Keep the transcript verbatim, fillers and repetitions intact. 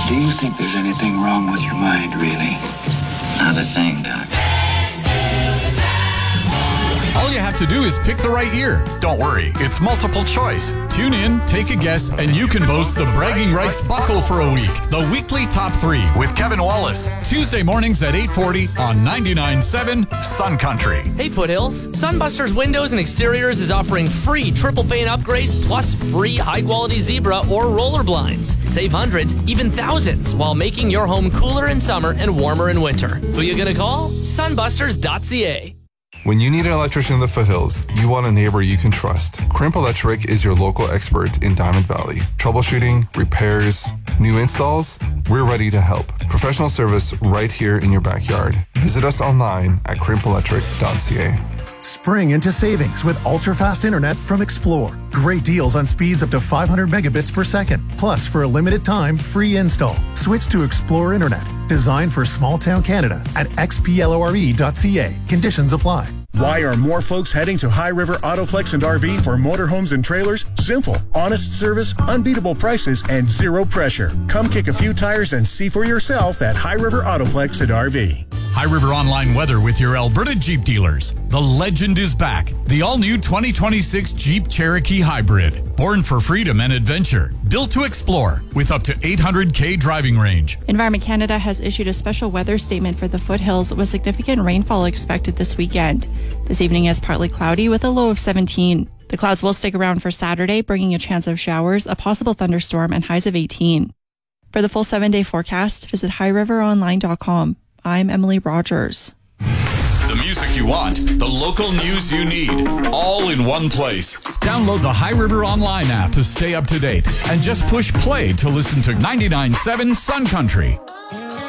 Do you think there's anything wrong with your mind, really? Not a thing, Doc. All you have to do is pick the right year. Don't worry, it's multiple choice. Tune in, take a guess, and you can boast the Bragging Rights Buckle for a week. The weekly top three. With Kevin Wallace. Tuesday mornings at eight forty on ninety-nine point seven Sun Country. Hey Foothills, Sunbusters Windows and Exteriors is offering free triple pane upgrades plus free high-quality Zebra or roller blinds. Save hundreds, even thousands, while making your home cooler in summer and warmer in winter. Who you gonna call? sunbusters dot c a. When you need an electrician in the foothills, you want a neighbor you can trust. Crimp Electric is your local expert in Diamond Valley. Troubleshooting, repairs, new installs, we're ready to help. Professional service right here in your backyard. Visit us online at crimp electric dot c a. Spring into savings with ultra-fast internet from Explore. Great deals on speeds up to five hundred megabits per second. Plus, for a limited time, free install. Switch to Explore Internet. Designed for small-town Canada at x p lore dot c a. Conditions apply. Why are more folks heading to High River Autoplex and R V for motorhomes and trailers? Simple. Honest service, unbeatable prices, and zero pressure. Come kick a few tires and see for yourself at High River Autoplex and R V. High River Online Weather with your Alberta Jeep dealers. The legend is back. The all-new twenty twenty-six Jeep Cherokee Hybrid. Born for freedom and adventure. Built to explore with up to eight hundred k driving range. Environment Canada has issued a special weather statement for the foothills with significant rainfall expected this weekend. This evening is partly cloudy with a low of seventeen. The clouds will stick around for Saturday, bringing a chance of showers, a possible thunderstorm, and highs of eighteen. For the full seven-day forecast, visit high river online dot com. I'm Emily Rogers. The music you want, the local news you need, all in one place. Download the High River Online app to stay up to date and just push play to listen to ninety-nine point seven Sun Country.